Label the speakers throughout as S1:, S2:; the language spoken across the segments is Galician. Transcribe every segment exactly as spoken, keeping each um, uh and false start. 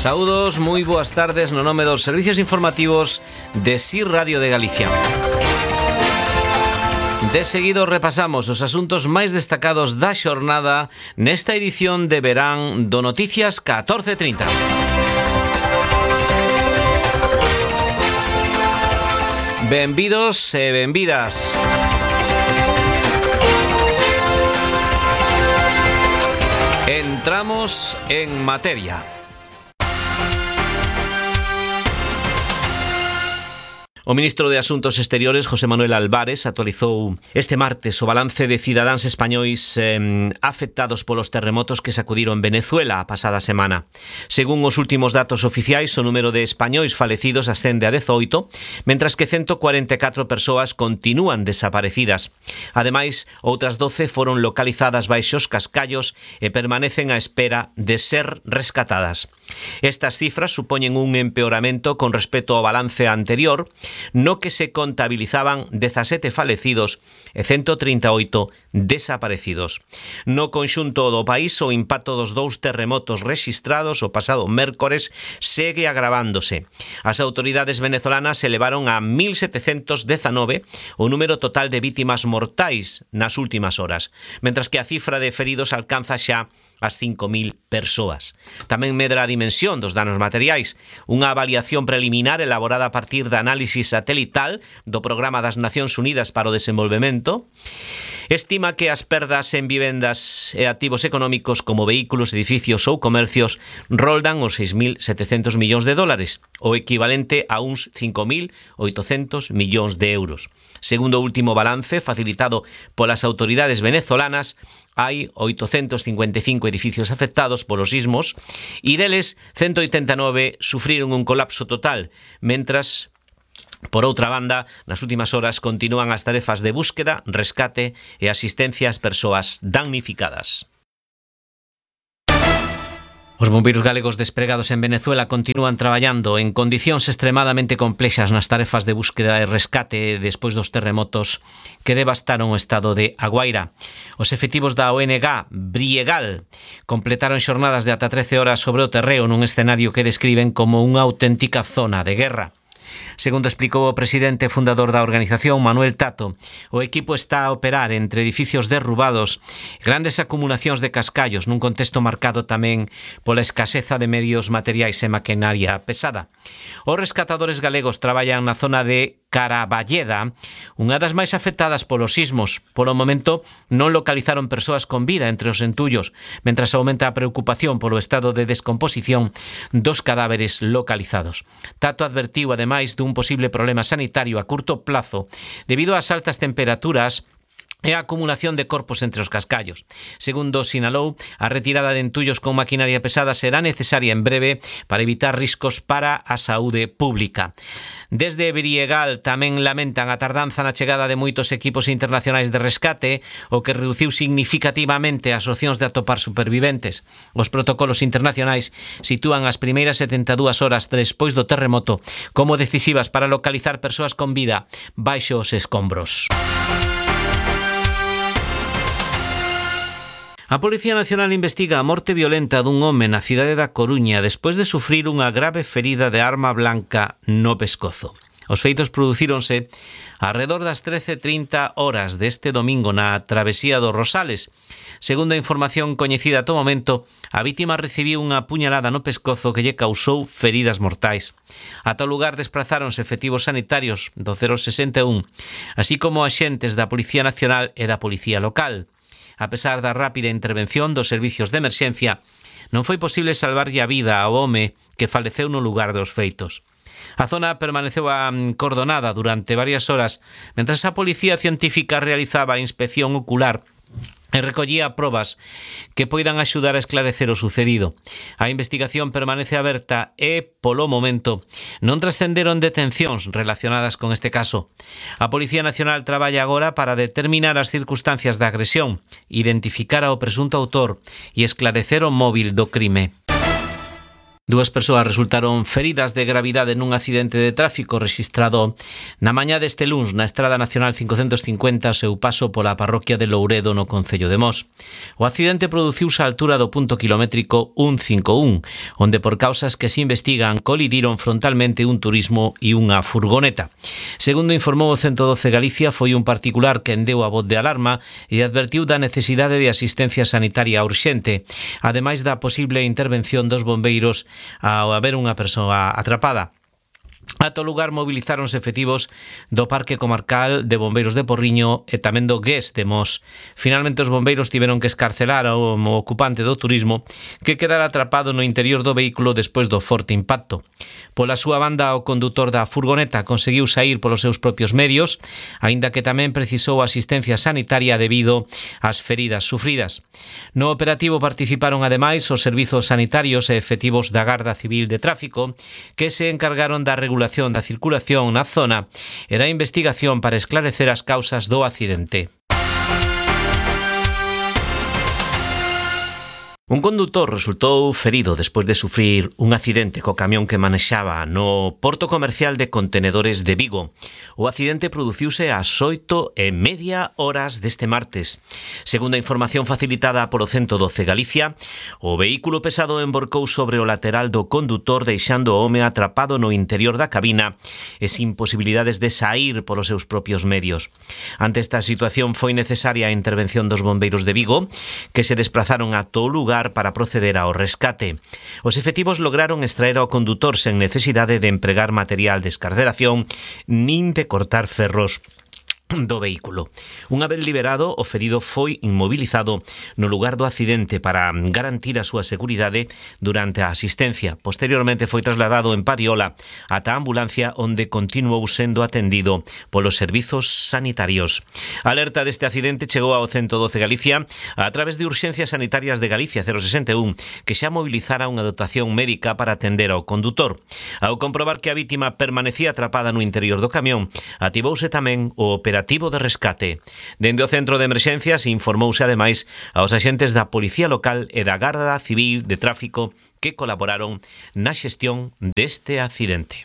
S1: Saúdos, moi boas tardes no nome dos servicios informativos de S I Radio de Galicia. De seguido repasamos os asuntos máis destacados da xornada nesta edición de verán do Noticias catorce trinta. Benvidos e benvidas. Entramos en materia. O ministro de Asuntos Exteriores, José Manuel Álvarez, actualizou este martes o balance de cidadáns españois eh, afectados polos terremotos que sacudiron Venezuela a pasada semana. Según os últimos datos oficiais, o número de españois falecidos ascende a dezoito, mentras que ciento cuarenta e catro persoas continúan desaparecidas. Ademais, outras doce foron localizadas baixos cascallos e permanecen á espera de ser rescatadas. Estas cifras supoñen un empeoramento con respecto ao balance anterior, no que se contabilizaban dezasete falecidos e ciento trinta e oito desaparecidos. No conxunto do país, o impacto dos dous terremotos rexistrados o pasado mércores segue agravándose. As autoridades venezolanas elevaron a mil setecentos dezanove o número total de vítimas mortais nas últimas horas, mentras que a cifra de feridos alcanza xa as cinco mil persoas. Tamén medra a dimensión dos danos materiais. Unha avaliación preliminar elaborada a partir da análisis satelital do Programa das Nacións Unidas para o Desenvolvemento estima que as perdas en vivendas e activos económicos como vehículos, edificios ou comercios roldan os seis mil setecentos millóns de dólares, o equivalente a uns cinco mil oitocentos millóns de euros. Segundo o último balance facilitado polas autoridades venezolanas, hai oitocentos cincuenta e cinco edificios afectados polos sismos e deles ciento oitenta e nove sufriron un colapso total, mentras, por outra banda, nas últimas horas continúan as tarefas de búsqueda, rescate e asistencia ás persoas damnificadas. Os bombeiros galegos despregados en Venezuela continúan traballando en condicións extremadamente complexas nas tarefas de búsqueda e rescate despois dos terremotos que devastaron o estado de A Guaira. Os efectivos da O N G Briegal completaron xornadas de ata trece horas sobre o terreo nun escenario que describen como unha auténtica zona de guerra. Segundo explicou o presidente e fundador da organización, Manuel Tato, o equipo está a operar entre edificios derrubados e grandes acumulacións de cascallos nun contexto marcado tamén pola escaseza de medios materiais e maquinaria pesada. Os rescatadores galegos traballan na zona de Caraballeda, unha das máis afectadas polos sismos. Polo momento non localizaron persoas con vida entre os entullos, mentras aumenta a preocupación polo estado de descomposición dos cadáveres localizados. Tato advertiu ademais dun posible problema sanitario a curto plazo debido ás altas temperaturas e a acumulación de corpos entre os cascallos. Segundo sinalou, a retirada de entullos con maquinaria pesada será necesaria en breve para evitar riscos para a saúde pública. Desde Briegal tamén lamentan a tardanza na chegada de moitos equipos internacionais de rescate, o que reduciu significativamente as opcións de atopar superviventes. Os protocolos internacionais sitúan as primeiras setenta e dúas horas despois do terremoto como decisivas para localizar persoas con vida baixo os escombros. A Policía Nacional investiga a morte violenta dun home na cidade da Coruña despois de sufrir unha grave ferida de arma blanca no pescozo. Os feitos producíronse arredor das trece e trinta horas deste domingo na travesía dos Rosales. Segundo a información coñecida ata o momento, a vítima recibiu unha puñalada no pescozo que lle causou feridas mortais. Ata o lugar desprazáronse efectivos sanitarios do cero sesenta e un, así como axentes da Policía Nacional e da Policía Local. A pesar da rápida intervención dos servicios de emerxencia, non foi posible salvarlle a vida ao home que faleceu no lugar dos feitos. A zona permaneceu acordonada durante varias horas, mentras a Policía Científica realizaba a inspección ocular e recollía probas que poidan axudar a esclarecer o sucedido. A investigación permanece aberta e, polo momento, non trascenderon detencións relacionadas con este caso. A Policía Nacional traballa agora para determinar as circunstancias da agresión, identificar ao presunto autor e esclarecer o móvil do crime. Dúas persoas resultaron feridas de gravidade nun accidente de tráfico rexistrado na mañá deste luns na Estrada Nacional cincocentos cincuenta ao seu paso pola parroquia de Louredo no concello de Mos. O accidente produciuse á altura do punto kilométrico ciento cincuenta e un, onde por causas que se investigan colidiron frontalmente un turismo e unha furgoneta. Segundo informou o ciento doce Galicia, foi un particular quen deu a voz de alarma e advertiu da necesidade de asistencia sanitaria urxente, ademais da posible intervención dos bombeiros ao haber unha persoa atrapada. Ato lugar movilizáronse efectivos do Parque Comarcal de Bombeiros de Porriño e tamén do G E S de Mos. Finalmente os bombeiros tiveron que escarcelar ao ocupante do turismo que quedara atrapado no interior do vehículo despois do forte impacto. Pola súa banda, o condutor da furgoneta conseguiu saír polos seus propios medios, aínda que tamén precisou asistencia sanitaria debido ás feridas sufridas. No operativo participaron ademais os servizos sanitarios e efectivos da Garda Civil de Tráfico que se encargaron da regulación da circulación na zona e da investigación para esclarecer as causas do accidente. Un condutor resultou ferido despois de sufrir un accidente co camión que manexaba no porto comercial de contenedores de Vigo. O accidente produciuse ás oito e media horas deste martes. Segundo a información facilitada polo ciento doce Galicia, o vehículo pesado emborcou sobre o lateral do condutor deixando o home atrapado no interior da cabina e sin posibilidades de saír polos seus propios medios. Ante esta situación foi necesaria a intervención dos bombeiros de Vigo, que se desplazaron a todo lugar para proceder ao rescate. Os efectivos lograron extraer ao condutor sen necesidade de empregar material de escarceración nin de cortar ferros do vehículo. Unha vez liberado, o ferido foi inmobilizado no lugar do accidente para garantir a súa seguridade durante a asistencia. Posteriormente foi trasladado en Padiola ata a ambulancia onde continuou sendo atendido polos servizos sanitarios. A alerta deste accidente chegou ao ciento doce Galicia a través de Urxencias Sanitarias de Galicia cero sesenta e un, que xa mobilizara unha dotación médica para atender ao condutor. Ao comprobar que a vítima permanecía atrapada no interior do camión, activouse tamén o operativo de rescate. Dende o centro de emerxencias informouse ademais aos axentes da Policía Local e da Garda Civil de Tráfico que colaboraron na xestión deste accidente.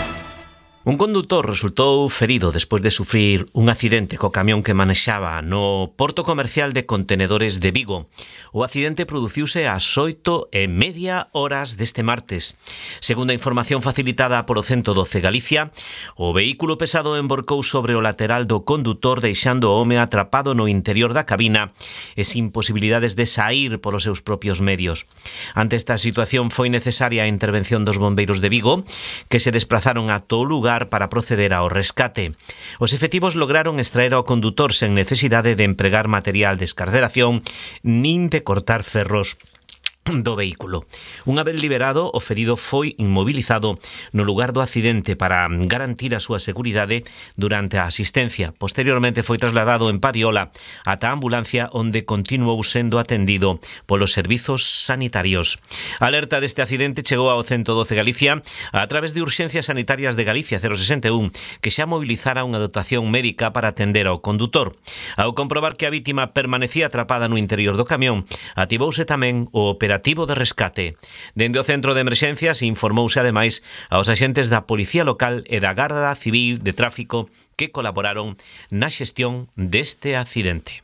S1: Un condutor resultou ferido despois de sufrir un accidente co camión que manexaba no porto comercial de contenedores de Vigo. O accidente produciuse ás oito e media horas deste martes. Segundo a información facilitada polo ciento doce Galicia, o vehículo pesado emborcou sobre o lateral do condutor deixando o home atrapado no interior da cabina e sin posibilidades de saír polos seus propios medios. Ante esta situación foi necesaria a intervención dos bombeiros de Vigo, que se desplazaron a todo lugar para proceder ao rescate. Os efectivos lograron extraer ao condutor sen necesidade de empregar material de escarceración nin de cortar ferros do vehículo. Unha vez liberado, o ferido foi inmobilizado no lugar do accidente para garantir a súa seguridade durante a asistencia. Posteriormente foi trasladado en Padiola ata a ambulancia onde continuou sendo atendido polos servizos sanitarios. A alerta deste accidente chegou ao ciento doce Galicia a través de Urxencias Sanitarias de Galicia cero sesenta e un, que xa mobilizara unha dotación médica para atender ao condutor. Ao comprobar que a vítima permanecía atrapada no interior do camión, activouse tamén o operativo de rescate. Dende o centro de emerxencias informouse ademais aos axentes da Policía Local e da Garda Civil de Tráfico que colaboraron na xestión deste accidente.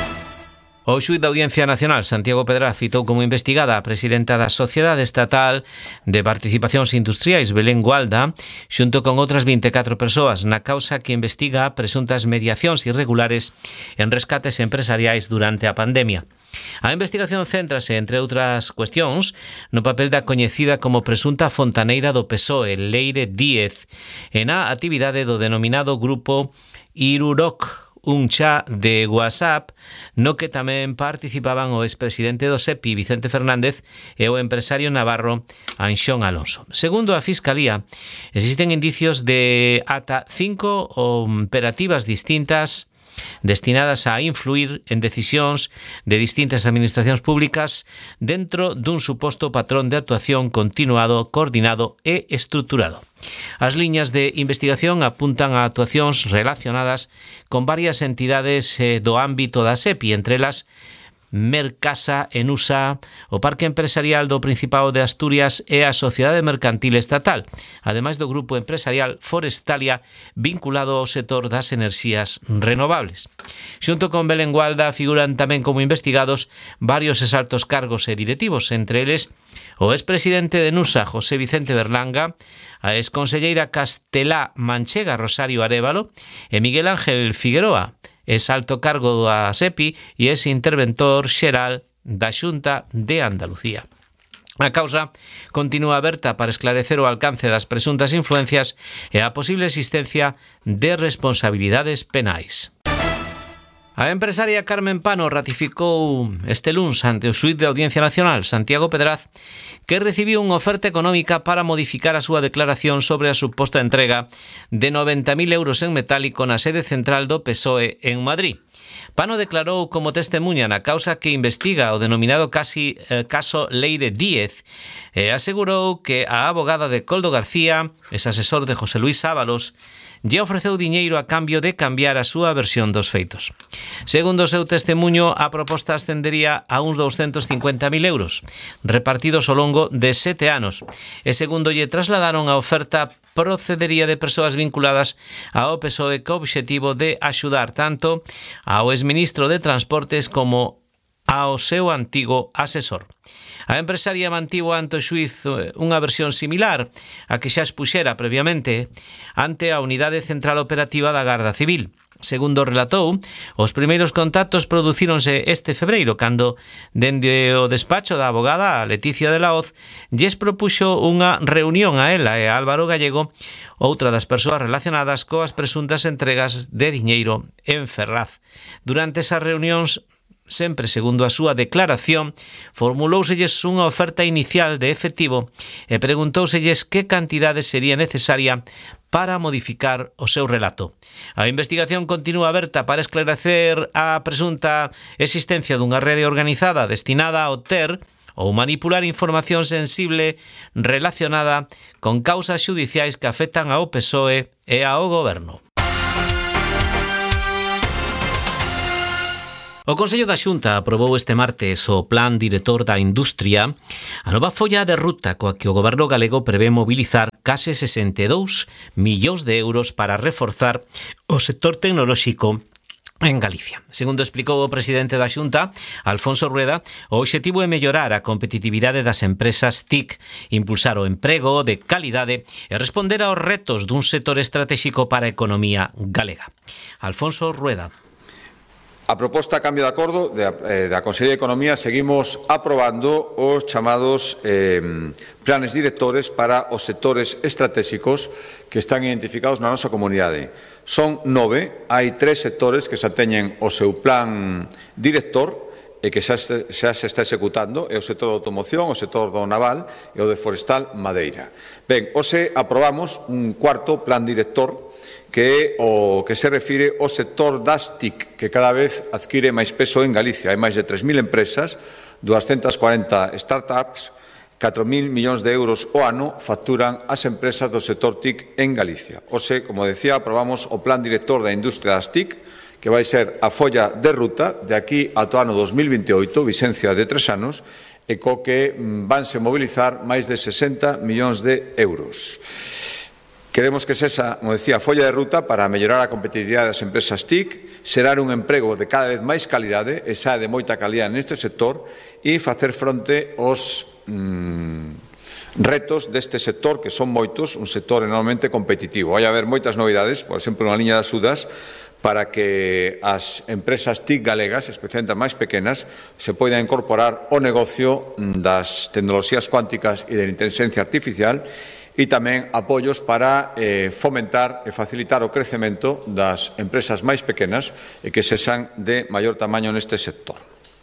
S1: O xuíz da Audiencia Nacional, Santiago Pedraz, citou como investigada a presidenta da Sociedade Estatal de Participacións Industriais, Belén Gualda, xunto con outras vinte e catro persoas na causa que investiga presuntas mediacións irregulares en rescates empresariais durante a pandemia. A investigación céntrase, entre outras cuestións, no papel da coñecida como presunta fontaneira do P S O E, Leire Díez, e na actividade do denominado grupo Iruroc, un chat de WhatsApp no que tamén participaban o expresidente do S E P I, Vicente Fernández, e o empresario navarro Anxón Alonso. Segundo a Fiscalía, existen indicios de ata cinco operativas distintas destinadas a influir en decisións de distintas administracións públicas dentro dun suposto patrón de actuación continuado, coordinado e estruturado. As liñas de investigación apuntan a actuacións relacionadas con varias entidades do ámbito da S E P I, entre elas Mercasa, Enusa, o Parque Empresarial do Principado de Asturias e a Sociedade Mercantil Estatal, ademais do grupo empresarial Forestalia vinculado ao sector das enerxías renovables. Xunto con Belén Gualda figuran tamén como investigados varios exaltos cargos e directivos, entre eles o expresidente de Enusa, José Vicente Berlanga, a exconselleira castelá manchega Rosario Arévalo e Miguel Ángel Figueroa, es alto cargo da SEPI e es interventor xeral da Xunta de Andalucía. A causa continúa aberta para esclarecer o alcance das presuntas influencias e a posible existencia de responsabilidades penais. A empresaria Carmen Pano ratificou este luns ante o xuíz de Audiencia Nacional, Santiago Pedraz, que recibiu unha oferta económica para modificar a súa declaración sobre a suposta entrega de noventa mil euros en metálico na sede central do P S O E en Madrid. Pano declarou como testemunha na causa que investiga o denominado casi, eh, caso Leire Díez e asegurou que a abogada de Coldo García, es asesor de José Luis Ábalos, lle ofreceu diñeiro a cambio de cambiar a súa versión dos feitos. Segundo o seu testemunho, a proposta ascendería a uns douscentos cincuenta mil euros, repartidos ao longo de sete anos, e segundo lle trasladaron a oferta procedería de persoas vinculadas ao P S O E co obxectivo de axudar tanto ao exministro de Transportes como ao seu antigo asesor. A empresaria mantivo ante o xuíz unha versión similar a que xa expuxera previamente ante a Unidade Central Operativa da Garda Civil. Segundo relatou, os primeiros contactos producíronse este febreiro, cando, dende o despacho da abogada, a Leticia de la Hoz, lles propuxo unha reunión a ela e a Álvaro Gallego, outra das persoas relacionadas coas presuntas entregas de diñeiro en Ferraz. Durante esas reunións, sempre segundo a súa declaración, formulóuselles unha oferta inicial de efectivo e preguntóuselles que cantidade sería necesaria para modificar o seu relato. A investigación continúa aberta para esclarecer a presunta existencia dunha rede organizada destinada a obter ou manipular información sensible relacionada con causas xudiciais que afectan ao P S O E e ao Goberno. O Consello da Xunta aprobou este martes o Plan Director da Industria, a nova folla de ruta coa que o Goberno galego prevé mobilizar case sesenta e dous millóns de euros para reforzar o sector tecnolóxico en Galicia. Segundo explicou o presidente da Xunta, Alfonso Rueda, o obxectivo é mellorar a competitividade das empresas T I C, impulsar o emprego de calidade e responder aos retos dun sector estratégico para a economía galega. Alfonso Rueda.
S2: A proposta a cambio de acordo de, eh, da Consellería de Economía seguimos aprobando os chamados eh, planes directores para os sectores estratégicos que están identificados na nosa comunidade. Son nove, hai tres sectores que xa teñen o seu plan director e que xa, xa se está executando, é o sector da automoción, o sector do naval e o de forestal Madeira. Ben, hoxe aprobamos un cuarto plan director que é o que se refire ao sector das T I C, que cada vez adquire máis peso en Galicia. Hai máis de tres mil empresas, doscientas cuarenta startups, catro mil millóns de euros ao ano facturan as empresas do sector T I C en Galicia. Hoxe, como decía, aprobamos o Plan Director da Industria das T I C, que vai ser a folla de ruta de aquí ata o ano dos mil veintioito, vigencia de tres anos, e co que vanse mobilizar máis de sesenta millóns de euros. Queremos que sexa, como decía, a folla de ruta para mellorar a competitividade das empresas T I C, xerar un emprego de cada vez máis calidade, e xa de moita calidade neste sector, e facer fronte aos mm, retos deste sector, que son moitos, un sector enormemente competitivo. Vai haber moitas novidades, por exemplo, unha liña das Udas, para que as empresas T I C galegas, especialmente as máis pequenas, se poidan incorporar ao negocio das tecnoloxías cuánticas e da inteligencia artificial, e tamén apoios para eh, fomentar e facilitar o crecemento das empresas máis pequenas e que sexan de maior tamaño neste sector.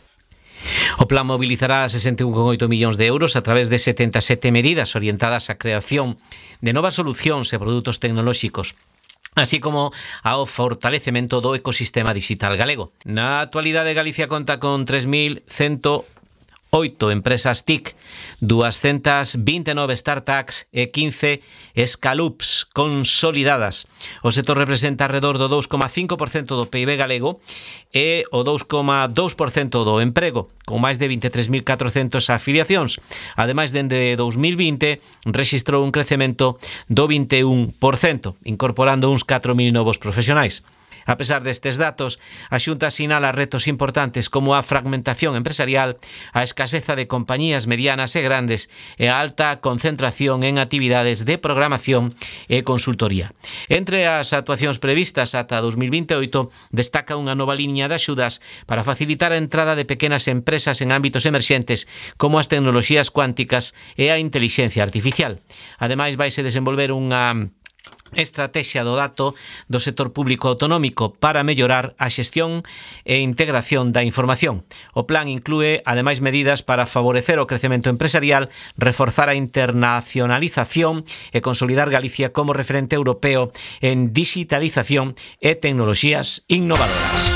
S1: O plan mobilizará sesenta e un coma oito millóns de euros a través de setenta e sete medidas orientadas á creación de novas solucións e produtos tecnolóxicos, así como ao fortalecemento do ecosistema digital galego. Na actualidade, Galicia conta con tres mil cento oito empresas T I C, doscientas veintinueve startups e quince escalups consolidadas. O sector representa alrededor do dous coma cinco por cento do P I B galego e o dous coma dous por cento do emprego, con máis de veintitrés mil catrocentas afiliacións. Ademais, dende dous mil vinte, rexistrou un crecemento do veintiún por cento, incorporando uns catro mil novos profesionais. A pesar destes datos, a Xunta sinala retos importantes como a fragmentación empresarial, a escaseza de compañías medianas e grandes e a alta concentración en actividades de programación e consultoría. Entre as actuacións previstas ata dos mil veintioito, destaca unha nova liña de axudas para facilitar a entrada de pequenas empresas en ámbitos emerxentes como as tecnoloxías cuánticas e a intelixencia artificial. Ademais, vaise desenvolver unha estrategia do dato do sector público autonómico para mellorar a xestión e integración da información. O plan inclúe, ademais, medidas para favorecer o crecemento empresarial, reforzar a internacionalización e consolidar Galicia como referente europeo en digitalización e tecnoloxías innovadoras.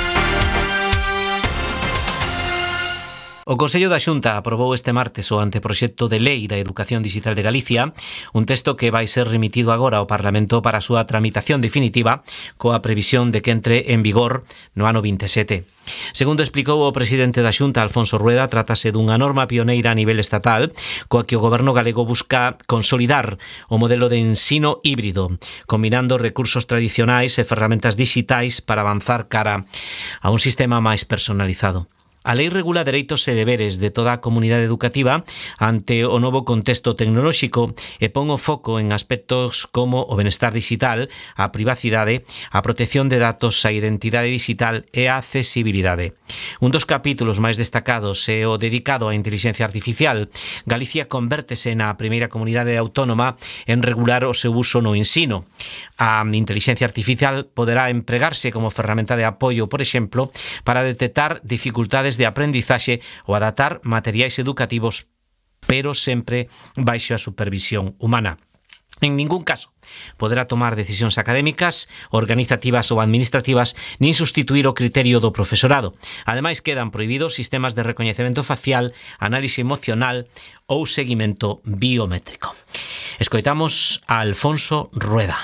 S1: O Consello da Xunta aprobou este martes o anteproxecto de Lei da Educación Digital de Galicia, un texto que vai ser remitido agora ao Parlamento para a súa tramitación definitiva, coa previsión de que entre en vigor no ano veintisiete. Segundo explicou o presidente da Xunta, Alfonso Rueda, trátase dunha norma pioneira a nivel estatal, coa que o goberno galego busca consolidar o modelo de ensino híbrido, combinando recursos tradicionais e ferramentas digitais para avanzar cara a un sistema máis personalizado. A lei regula dereitos e deberes de toda a comunidade educativa ante o novo contexto tecnolóxico e pon o foco en aspectos como o benestar digital, a privacidade, a protección de datos, a identidade digital e a accesibilidade. Un dos capítulos máis destacados é o dedicado á intelixencia artificial. Galicia convértese na primeira comunidade autónoma en regular o seu uso no ensino. A intelixencia artificial poderá empregarse como ferramenta de apoio, por exemplo, para detectar dificultades de aprendizaxe ou adaptar materiais educativos, pero sempre baixo a supervisión humana. En ningún caso poderá tomar decisións académicas, organizativas ou administrativas, nin sustituir o criterio do profesorado. Ademais, quedan prohibidos sistemas de recoñecemento facial, análise emocional ou seguimento biométrico. Escoitamos a Alfonso Rueda.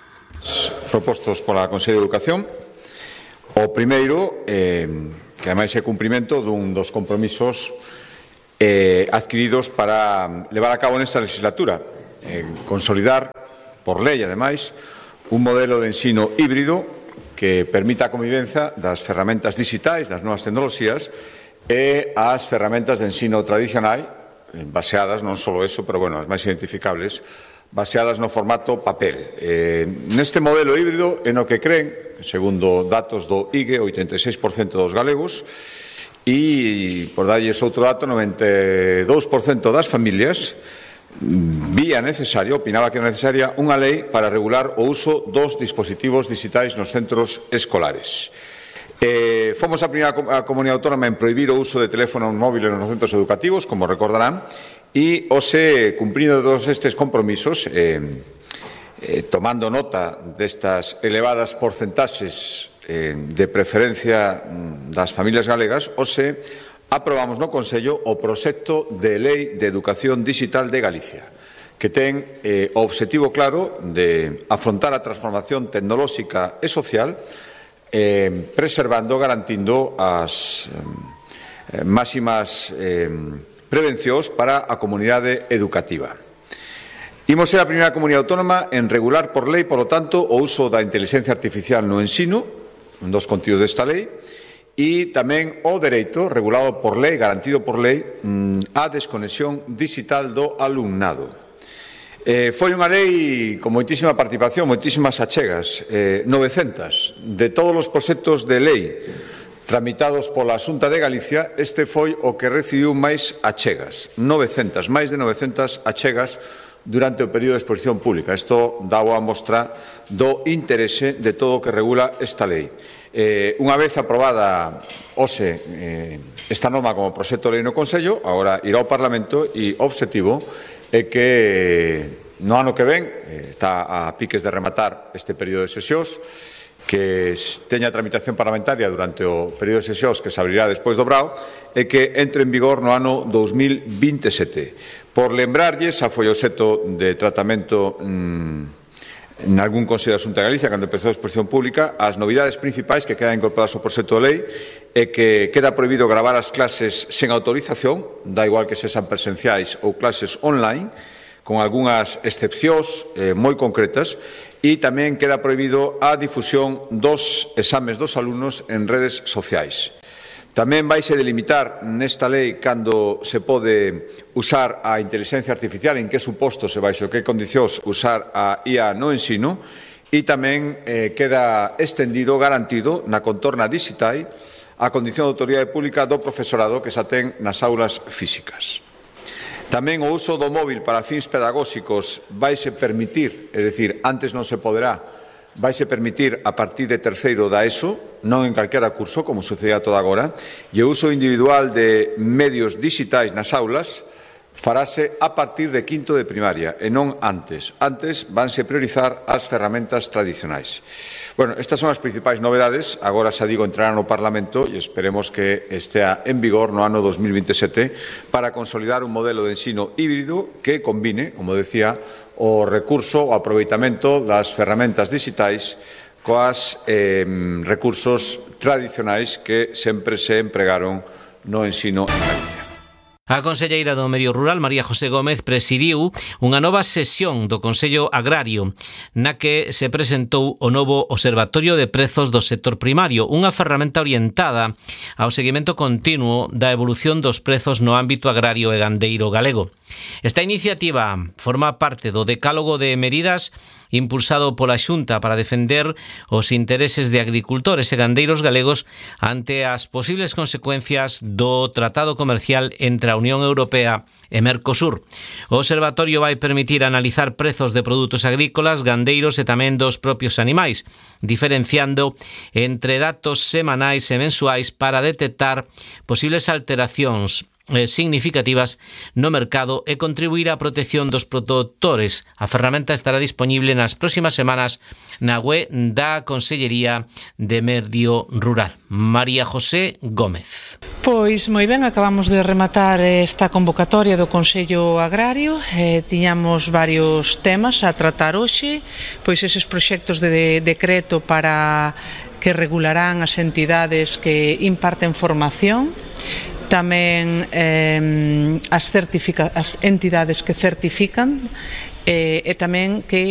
S2: Propostos pola Consello de Educación. O primeiro, eh, que ademais é cumprimento dun dos compromisos eh, adquiridos para levar a cabo nesta legislatura, eh, consolidar, por lei, ademais, un modelo de ensino híbrido que permita a convivencia das ferramentas digitais, das novas tecnoloxías e as ferramentas de ensino tradicional, baseadas, non só eso, pero, bueno, as máis identificables, baseadas no formato papel. Eh, neste modelo híbrido, en o que creen, segundo datos do I G E, oitenta e seis por cento dos galegos, e, por darlles outro dato, noventa e dous por cento das familias vía necesario, opinaba que era necesaria, unha lei para regular o uso dos dispositivos digitais nos centros escolares. Eh, fomos a primeira a comunidade autónoma en prohibir o uso de teléfonos móviles nos centros educativos, como recordarán, e ose cumprindo todos estes compromisos, eh, eh, tomando nota destas elevadas porcentaxes eh, de preferencia das familias galegas, ose aprobamos no Consello o proxecto de Lei de Educación Digital de Galicia, que ten eh, o obxectivo claro de afrontar a transformación tecnolóxica e social, eh, preservando, garantindo as eh, máximas eh, prevencións para a comunidade educativa. Imos ser a primeira comunidade autónoma en regular por lei, polo tanto, o uso da inteligencia artificial no ensino, un dos contidos desta lei, e tamén o dereito, regulado por lei, garantido por lei, a desconexión digital do alumnado. Eh, foi unha lei con moitísima participación, moitísimas achegas, eh, novecentas, de todos os proxectos de lei tramitados pola Xunta de Galicia, este foi o que recibiu máis achegas, novecentas, máis de novecentas achegas durante o período de exposición pública. Isto dá a mostra do interese de todo o que regula esta lei. Eh, unha vez aprobada hoxe eh, esta norma como proxecto de lei no Consello, agora irá ao Parlamento e o obxectivo é que no ano que ven, eh, está a piques de rematar este período de sesións, que teña tramitación parlamentaria durante o período de sesións que se abrirá despois do Brao e que entre en vigor no ano dous mil vinte e sete. Por lembrarlles, xa foi o obxecto de tratamento mmm, en algún Consello de Asunta de Galicia cando empezou a exposición pública, as novidades principais que quedan incorporadas ao proxecto de lei é que queda prohibido gravar as clases sen autorización, da igual que sexan presenciais ou clases online, con algunhas excepcións eh, moi concretas, e tamén queda prohibido a difusión dos exames dos alumnos en redes sociais. Tamén vaise delimitar nesta lei cando se pode usar a inteligencia artificial, en que suposto se baixo que condicións usar a I A no ensino, e tamén eh, queda extendido, garantido, na contorna digital, a condición de autoridade pública do profesorado que xa ten nas aulas físicas. Tamén o uso do móvil para fins pedagóxicos vaise permitir, é dicir, antes non se poderá, vaise permitir a partir de terceiro da ESO, non en calquera curso, como sucedía toda agora, e o uso individual de medios digitais nas aulas farase a partir de quinto de primaria e non antes. Antes vanse priorizar as ferramentas tradicionais. Bueno, estas son as principais novedades. Agora, xa digo, entrarán no Parlamento e esperemos que estea en vigor no ano dos mil vinte e sete para consolidar un modelo de ensino híbrido que combine, como decía, o recurso, o aproveitamento das ferramentas digitais coas eh, recursos tradicionais que sempre se empregaron no ensino en Galicia.
S1: A conselleira do Medio Rural, María José Gómez, presidiu unha nova sesión do Consello Agrario na que se presentou o novo Observatorio de Prezos do Sector Primario, unha ferramenta orientada ao seguimento continuo da evolución dos prezos no ámbito agrario e gandeiro galego. Esta iniciativa forma parte do decálogo de medidas impulsado pola Xunta para defender os intereses de agricultores e gandeiros galegos ante as posibles consecuencias do Tratado Comercial entre a Unión Europea e Mercosur. O observatorio vai permitir analizar prezos de produtos agrícolas, gandeiros e tamén dos propios animais, diferenciando entre datos semanais e mensuais para detectar posibles alteracións significativas no mercado e contribuir á protección dos produtores. A ferramenta estará disponible nas próximas semanas na web da Consellería de Medio Rural. María José Gómez.
S3: Pois moi ben, acabamos de rematar esta convocatoria do Consello Agrario. Eh, tiñamos varios temas a tratar hoxe, pois eses proxectos de decreto para que regularán as entidades que imparten formación, tamén eh, as, certifica- as entidades que certifican eh, e tamén que